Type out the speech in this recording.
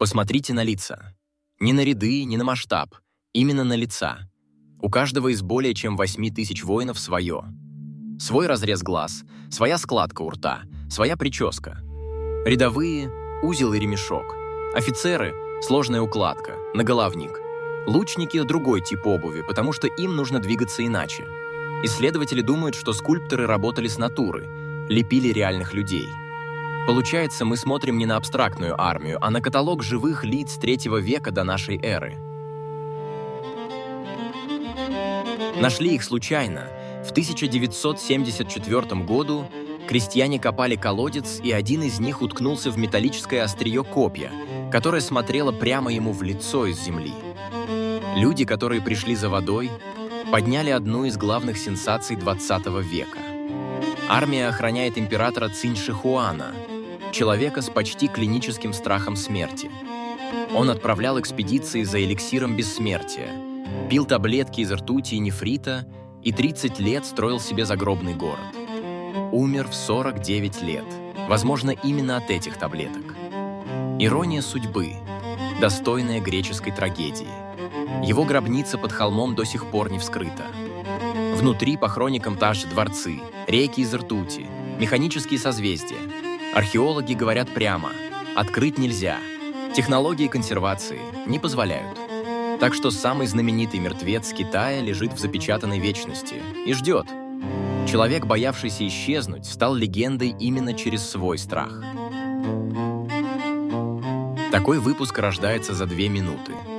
Посмотрите на лица. Не на ряды, не на масштаб, именно на лица. У каждого из более чем 8000 воинов свое. Свой разрез глаз, своя складка у рта, своя прическа. Рядовые – узел и ремешок. Офицеры – сложная укладка, наголовник. Лучники – другой тип обуви, потому что им нужно двигаться иначе. Исследователи думают, что скульпторы работали с натуры, лепили реальных людей. Получается, мы смотрим не на абстрактную армию, а на каталог живых лиц 3 века до нашей эры. Нашли их случайно. В 1974 году крестьяне копали колодец, и один из них уткнулся в металлическое острие копья, которое смотрело прямо ему в лицо из земли. Люди, которые пришли за водой, подняли одну из главных сенсаций 20 века. Армия охраняет императора Цинь-Шихуана, человека с почти клиническим страхом смерти. Он отправлял экспедиции за эликсиром бессмертия, пил таблетки из ртути и нефрита и 30 лет строил себе загробный город. Умер в 49 лет, возможно, именно от этих таблеток. Ирония судьбы, достойная греческой трагедии. Его гробница под холмом до сих пор не вскрыта. Внутри по хроникам также дворцы, реки из ртути, механические созвездия. Археологи говорят прямо: открыть нельзя. Технологии консервации не позволяют. Так что самый знаменитый мертвец Китая лежит в запечатанной вечности и ждет. Человек, боявшийся исчезнуть, стал легендой именно через свой страх. Такой выпуск рождается за 2 минуты.